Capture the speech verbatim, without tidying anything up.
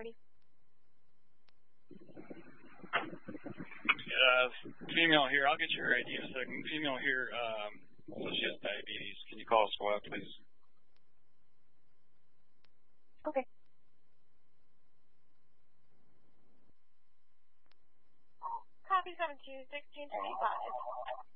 authority. Uh, female here. I'll get your I D in a second. Female here. Um, so she has diabetes. Can you call a squad, please? Okay. Copy seven two sixteen twenty five.